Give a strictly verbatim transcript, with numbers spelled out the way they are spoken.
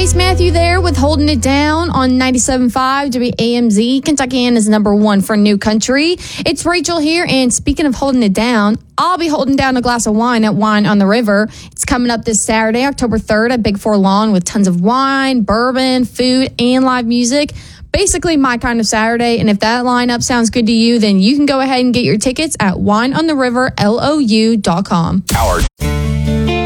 Chase Matthew there with Holding It Down on ninety-seven point five W A M Z. Kentuckiana is number one for new country. It's Rachel here, and speaking of holding it down, I'll be holding down a glass of wine at Wine on the River. It's coming up this Saturday, October third at Big Four Lawn with tons of wine, bourbon, food, and live music. Basically my kind of Saturday, and if that lineup sounds good to you, then you can go ahead and get your tickets at wine on the river lou dot com. Our